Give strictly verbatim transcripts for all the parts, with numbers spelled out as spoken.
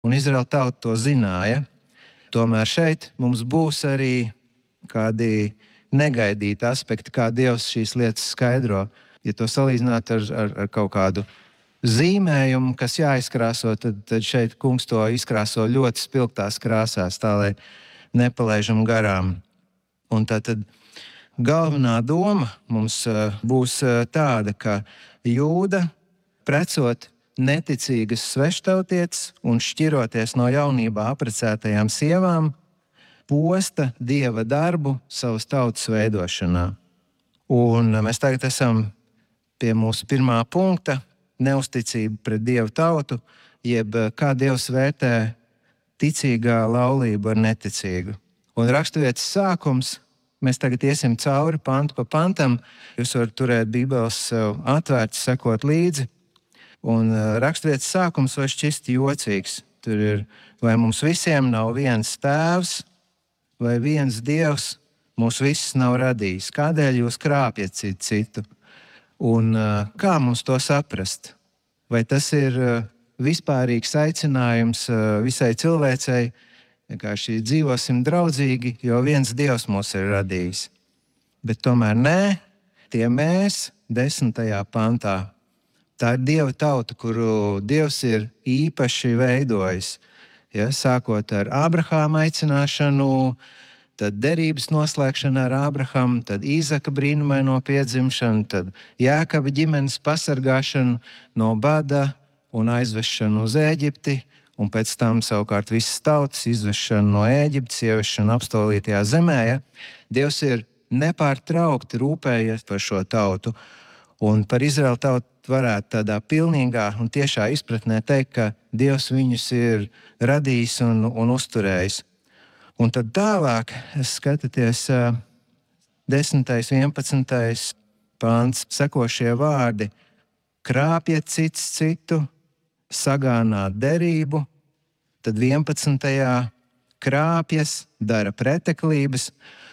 un Izraēla tauta to zināja. Tomēr šeit mums būs arī kādi negaidīti aspekti, kā Dievs šīs lietas skaidro. Ja to salīdzināt ar, ar, ar kaut kādu zīmējumu, kas jāizkrāso, tad, tad šeit kungs to izkrāso ļoti spilgtās krāsās, tā lai nepalaižam garām. Un tā tad galvenā doma mums būs tāda, ka Jūda, precot neticīgas sveštautietes un šķiroties no jaunībā apprecētajām sievām, posta Dieva darbu savas tautas veidošanā. Un mēs tagad esam pie mūsu pirmā punkta – neusticība pret Dieva tautu, jeb kā Dievs vērtē ticīgā laulību ar neticīgu. Un raksturvietas sākums, mēs tagad iesim cauri pantu pa pantam, jūs varat turēt Bībeles sev atvērts, sekot līdzi. Un raksturvietas sākums var šķist jocīgs. Tur ir, vai mums visiem nav viens tēvs, vai viens Dievs mūs visus nav radījis. Kādēļ jūs krāpjat citu citu? Un kā mums to saprast? Vai tas ir vispārīgs aicinājums visai cilvēcei, vienkārši dzīvosim draudzīgi, jo viens Dievs mūs ir radījis. Bet tomēr nē, tie mēs desmitajā pantā. Tā ir Dieva tauta, kuru Dievs ir īpaši veidojis. Ja, sākot ar Ābrahāma aicināšanu, tad derības noslēgšana ar Ābrahamu, tad Īzaka brīnumaino piedzimšanu, tad Jākaba ģimenes pasargāšanu no bada un aizvešanu uz Ēģipti, un pēc tam savukārt visas tautas izvešanu no Ēģiptes, ieviešanu apstolītajā zemē. Ja? Dievs ir nepārtraukti rūpējies par šo tautu, un par Izraēlu tautu varētu tādā pilnīgā un tiešā izpratnē teikt, ka Dievs viņus ir radījis un, un uzturējis. Un tad tālāk, skatāties, desmitais, vienpadsmitais pāns, sekošie vārdi: krāpjiet cits citu, sagānāt derību, tad vienpadsmitajā krāpjas, dara preteklības.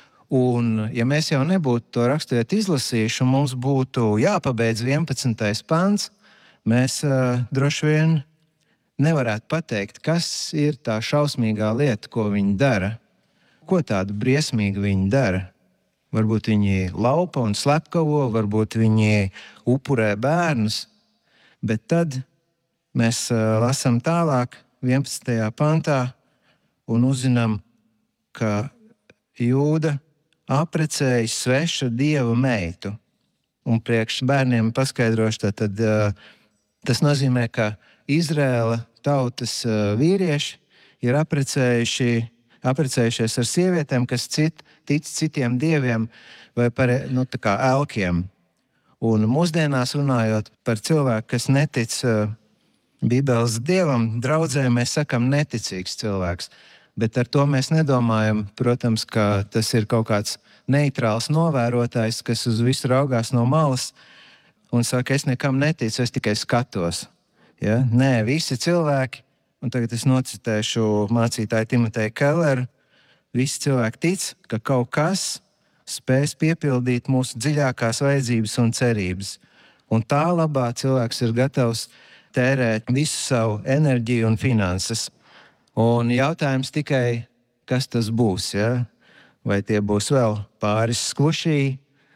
Un, ja mēs jau nebūtu to raksturvietu izlasījuši, un mums būtu jāpabeidz vienpadsmitais pants, mēs uh, droši vien nevarētu pateikt, kas ir tā šausmīgā lieta, ko viņi dara. Ko tādu briesmīgu viņi dara? Varbūt viņi laupa un slepkavo, varbūt viņi upurē bērnus, bet tad mēs uh, lasām tālāk vienpadsmitajā pantā un uzzinām, ka Jūda aprecēja svešu Dieva meitu. Un priekš bērniem paskaidrošu, tad, tad uh, tas nozīmē, ka Izraēla tautas uh, vīrieši ir aprecējuši, aprecējušies ar sievietēm, kas cit, tic citiem dieviem vai par nu, tā kā elkiem. Un mūsdienās runājot par cilvēku, kas netic uh, Bībeles dievam, draudzē mēs sakam neticīgs cilvēks. Bet ar to mēs nedomājam, protams, ka tas ir kaut kāds neitrāls novērotājs, kas uz visu raugās no malas un saka, es nekam neticu, es tikai skatos. Ja? Nē, visi cilvēki, un tagad es nocitēšu mācītāju Timoteju Kelleru, visi cilvēki tic, ka kaut kas spēs piepildīt mūsu dziļākās vajadzības un cerības. Un tā labā cilvēks ir gatavs tērēt visu savu enerģiju un finanses. Un jautājums tikai, kas tas būs, ja? Vai tie būs vēl pāris sklušī,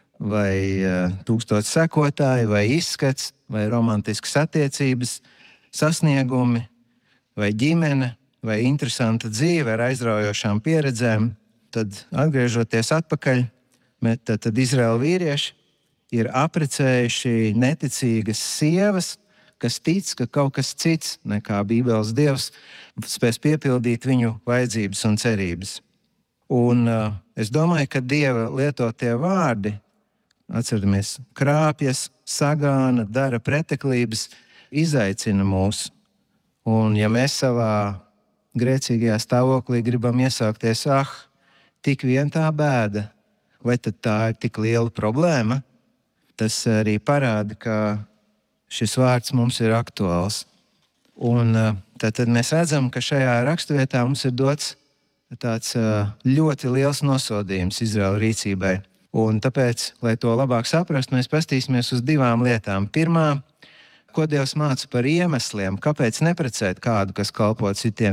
vai uh, tūkstoši sekotāji, vai izskats, vai romantiskas attiecības, sasniegumi, vai ģimene, vai interesanta dzīve ar aizraujošām pieredzēm. Tad, atgriežoties atpakaļ, tad, tad Izraēla vīrieši ir aprecējuši neticīgas sievas, kas tic, ka kaut kas cits nekā Bībeles Dievs spēs piepildīt viņu vajadzības un cerības. Un uh, es domāju, ka Dieva lietotie vārdi, atceramies, krāpjas, sagāna, dara preteklības, izaicina mūs. Un ja mēs savā grēcīgajā stāvoklī gribam iesaukties, ah, tik vien tā bēda, vai tad tā ir tik liela problēma, tas arī parāda, ka šis vārds mums ir aktuāls. Un tad, tad mēs redzam, ka šajā raksturvietā mums ir dots tāds ļoti liels nosodījums Izraēla rīcībai. Un tāpēc, lai to labāk saprastu, mēs pastīsimies uz divām lietām. Pirmā, ko Dievs māca par iemesliem, kāpēc neprecēt kādu, kas kalpo citiem.